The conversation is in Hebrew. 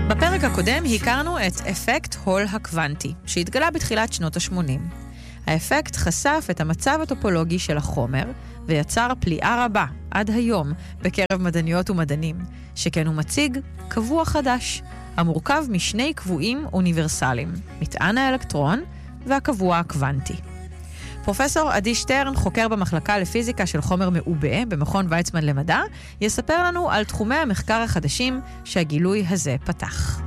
בפרק הקודם הכרנו את אפקט הול הקוונטי, שהתגלה בתחילת שנות ה-80. האפקט חשף את המצב הטופולוגי של החומר, ויצר פליאה רבה עד היום בקרב מדעניות ומדענים, שכן הוא מציג קבוע חדש, המורכב משני קבועים אוניברסליים, מטען האלקטרון והקבוע הקוונטי. פרופסור עדי שטרן, חוקר במחלקה לפיזיקה של חומר מעובה במכון ויצמן למדע, יספר לנו על תחומי המחקר החדשים שהגילוי הזה פתח.